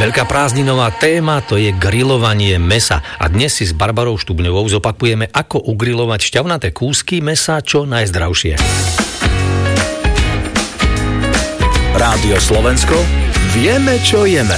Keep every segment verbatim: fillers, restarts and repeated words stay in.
Veľká prázdninová téma to je grilovanie mäsa. A dnes si s Barbarou Štubňovou zopakujeme, ako ugrilovať šťavnaté kúsky mäsa čo najzdravšie. Rádio Slovensko, vieme, čo jeme.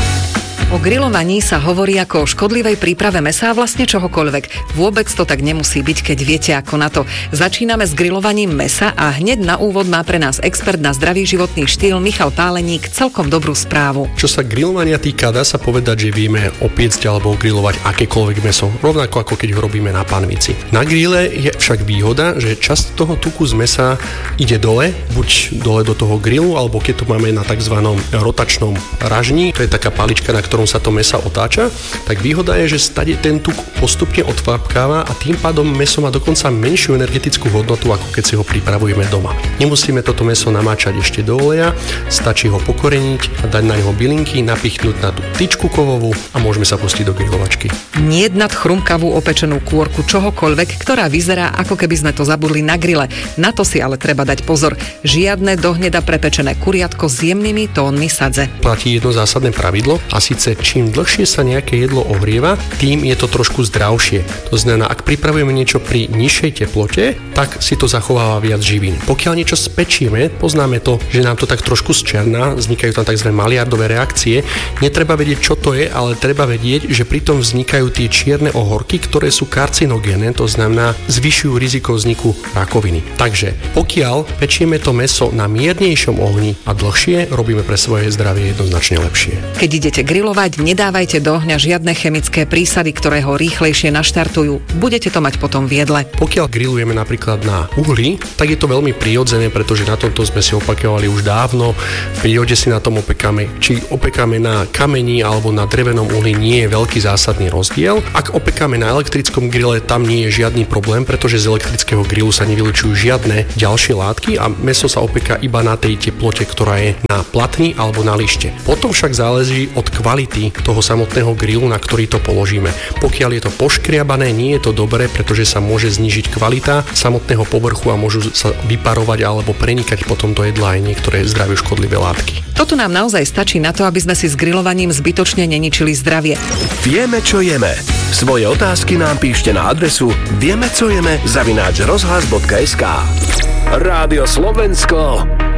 O grilovaní sa hovorí ako o škodlivej príprave mäsa a vlastne čohokoľvek. Vôbec to tak nemusí byť, keď viete ako na to. Začíname s grilovaním mäsa a hneď na úvod má pre nás expert na zdravý životný štýl Michal Páleník celkom dobrú správu. Čo sa grilovania týka, dá sa povedať, že vieme opiecť alebo grilovať akékoľvek mäso, rovnako ako keď ho robíme na panvici. Na grille je však výhoda, že časť toho tuku z mäsa ide dole, buď dole do toho grilu, alebo keď to máme na tzv. Rotačnom ražni, to je taká palička, na ktorom sa to mäsa otáča, tak výhoda je, že stade ten tuk postupne odfarbkáva a tým pádom mäso má dokonca menšiu energetickú hodnotu, ako keď si ho pripravujeme doma. Nemusíme toto mäso namáčať ešte do oleja, stačí ho pokoreniť a dať na neho bylinky, napichnúť na tú tyčku kovovú a môžeme sa pustiť do grilovačky. Nejednať chrumkavú opečenú kôrku čohokoľvek, ktorá vyzerá, ako keby sme to zabudli na grille. Na to si ale treba dať pozor. Žiadne dohneda prepečené kuriatko s jemnými tónmi sadze. Platí jedno zásadné pravidlo a síce čím dlhšie sa nejaké jedlo ohrieva, tým je to trošku zdravšie. To znamená, ak pripravujeme niečo pri nižšej teplote, tak si to zachováva viac živín. Pokiaľ niečo spečíme, poznáme to, že nám to tak trošku zčerná, vznikajú tam tzv. Maliardové reakcie. Netreba vedieť, čo to je, ale treba vedieť, že pritom vznikajú tie čierne ohorky, ktoré sú karcinogénne, to znamená zvyšujú riziko vzniku rakoviny. Takže pokiaľ pečieme to mäso na miernejšom ohni a dlhšie, robíme pre svoje zdravie jednoznačne lepšie. Keď idete grilovať, nedávajte do ohňa žiadne chemické prísady, ktoré ho rýchlejšie naštartujú. Budete to mať potom v jedle. Pokiaľ grillujeme napríklad na uhli, tak je to veľmi prirodzené, pretože na tomto sme si opakovali už dávno. V prírode si na tom opekáme. Či opekáme na kameni alebo na drevenom uhli, nie je veľký zásadný rozdiel. Ak opekáme na elektrickom grille, tam nie je žiadny problém, pretože z elektrického grillu sa nevylučujú žiadne ďalšie látky a mäso sa opeká iba na tej teplote, ktorá je na platni alebo na lište. Potom však záleží od kvality toho samotného grillu, na ktorý to položíme. Pokiaľ je to poškriabané, nie je to dobré, pretože sa môže znížiť kvalita samotného povrchu a môžu sa vyparovať alebo prenikať potom do jedla aj niektoré zdraviu škodlivé látky. Toto nám naozaj stačí na to, aby sme si s grilovaním zbytočne neničili zdravie. Vieme, čo jeme. Svoje otázky nám píšte na adresu vieme, co jeme zavináč rozhlas bodka es ká. Rádio Slovensko,